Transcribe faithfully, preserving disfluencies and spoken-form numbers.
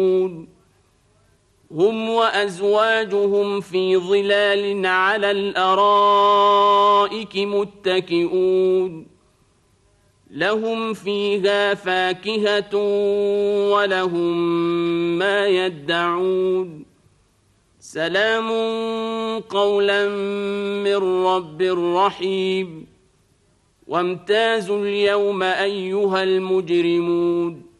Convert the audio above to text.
هم وأزواجهم في ظلال على الأرائك متكئون لهم فيها فاكهة ولهم ما يدعون سلام قولا من رب رحيم وامتازوا اليوم أيها المجرمون